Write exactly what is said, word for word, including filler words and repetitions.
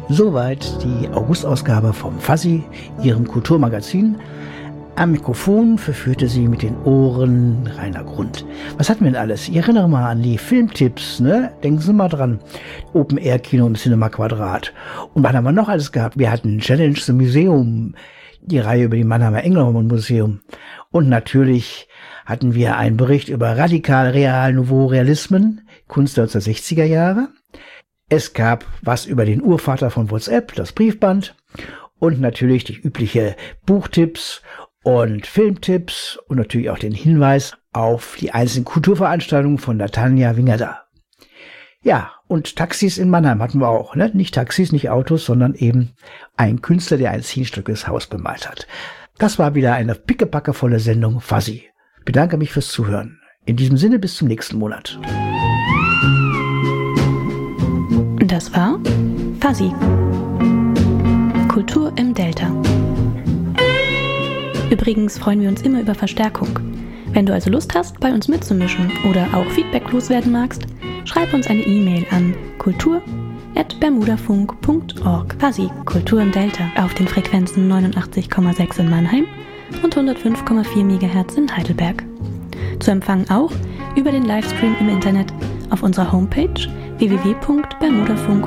Soweit die Augustausgabe vom Fuzzy, Ihrem Kulturmagazin. Am Mikrofon verführte sie mit den Ohren Rainer Grund. Was hatten wir denn alles? Ich erinnere mal an die Filmtipps, ne? Denken Sie mal dran. Open-Air-Kino im Cinema Quadrat. Und was haben wir noch alles gehabt? Wir hatten Challenge the Museum, die Reihe über die Mannheimer Engelmann Museum. Und natürlich hatten wir einen Bericht über radikal real Nouveau Realismen, Kunst der neunzehnhundertsechziger Jahre. Es gab was über den Urvater von WhatsApp, das Briefband. Und natürlich die übliche Buchtipps und Filmtipps und natürlich auch den Hinweis auf die einzelnen Kulturveranstaltungen von Natanja Wingerda. Ja, und Taxis in Mannheim hatten wir auch, ne? Nicht Taxis, nicht Autos, sondern eben ein Künstler, der ein zehnstöckiges Haus bemalt hat. Das war wieder eine pickepackevolle Sendung Fuzzy. Ich bedanke mich fürs Zuhören. In diesem Sinne bis zum nächsten Monat. Das war Fuzzy. Kultur im Delta. Übrigens freuen wir uns immer über Verstärkung. Wenn du also Lust hast, bei uns mitzumischen oder auch Feedback loswerden magst, schreib uns eine E-Mail an kultur at bermudafunk punkt org. Fuzzy, Kultur im Delta, auf den Frequenzen neunundachtzig Komma sechs in Mannheim und hundertfünf Komma vier Megahertz in Heidelberg. Zu empfangen auch über den Livestream im Internet auf unserer Homepage w w w punkt bermudafunk